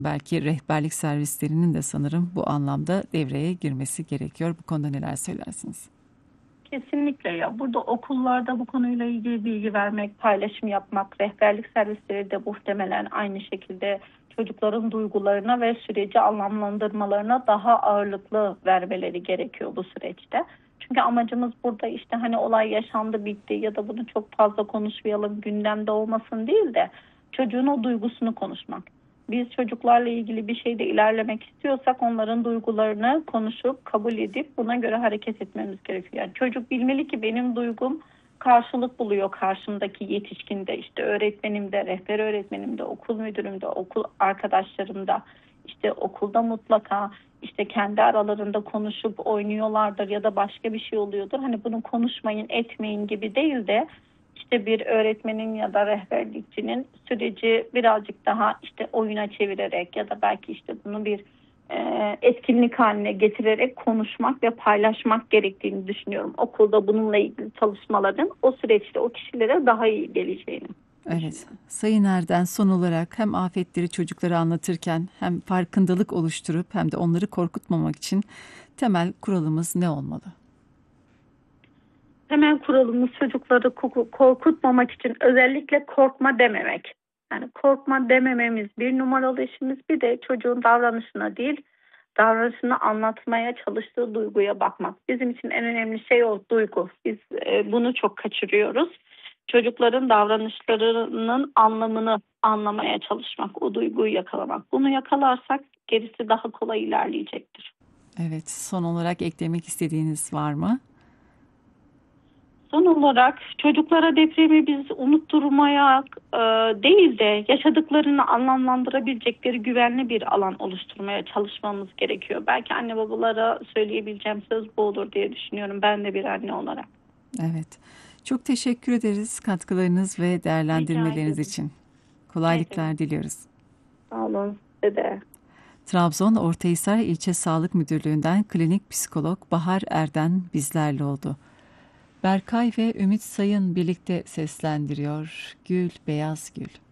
Belki rehberlik servislerinin de sanırım bu anlamda devreye girmesi gerekiyor. Bu konuda neler söylersiniz? Kesinlikle ya. Burada okullarda bu konuyla ilgili bilgi vermek, paylaşım yapmak, rehberlik servisleri de muhtemelen aynı şekilde çocukların duygularına ve süreci anlamlandırmalarına daha ağırlıklı vermeleri gerekiyor bu süreçte. Çünkü amacımız burada işte hani olay yaşandı bitti ya da bunu çok fazla konuşmayalım gündemde olmasın değil de çocuğun o duygusunu konuşmak. Biz çocuklarla ilgili bir şeyde ilerlemek istiyorsak onların duygularını konuşup kabul edip buna göre hareket etmemiz gerekiyor. Yani çocuk bilmeli ki benim duygum karşılık buluyor karşımdaki yetişkinde, işte öğretmenimde, rehber öğretmenimde, okul müdürümde, okul arkadaşlarımda, işte okulda mutlaka işte kendi aralarında konuşup oynuyorlardır ya da başka bir şey oluyordur. Hani bunu konuşmayın, etmeyin gibi değil de işte bir öğretmenin ya da rehberlikçinin süreci birazcık daha işte oyuna çevirerek ya da belki işte bunu bir etkinlik haline getirerek konuşmak ve paylaşmak gerektiğini düşünüyorum. Okulda bununla ilgili çalışmaların o süreçte o kişilere daha iyi geleceğini Evet, düşünüyorum. Sayın Erden, son olarak hem afetleri çocuklara anlatırken hem farkındalık oluşturup hem de onları korkutmamak için temel kuralımız ne olmalı? Temel kuralımız çocukları korkutmamak için özellikle korkma dememek. Yani korkma demememiz bir numaralı işimiz. Bir de çocuğun davranışına değil, davranışını anlatmaya çalıştığı duyguya bakmak. Bizim için en önemli şey o duygu. Biz bunu çok kaçırıyoruz. Çocukların davranışlarının anlamını anlamaya çalışmak, o duyguyu yakalamak. Bunu yakalarsak gerisi daha kolay ilerleyecektir. Evet, son olarak eklemek istediğiniz var mı? Son olarak çocuklara depremi biz unutturmaya değil de yaşadıklarını anlamlandırabilecekleri güvenli bir alan oluşturmaya çalışmamız gerekiyor. Belki anne babalara söyleyebileceğim söz bu olur diye düşünüyorum ben de bir anne olarak. Evet, çok teşekkür ederiz katkılarınız ve Rica değerlendirmeleriniz ederim. için. Ne demek? Kolaylıklar diliyoruz. Sağ olun size de. Trabzon Ortahisar İlçe Sağlık Müdürlüğü'nden klinik psikolog Bahar Erden bizlerle oldu. Berkay ve Ümit Sayın birlikte seslendiriyor. Gül Beyaz Gül.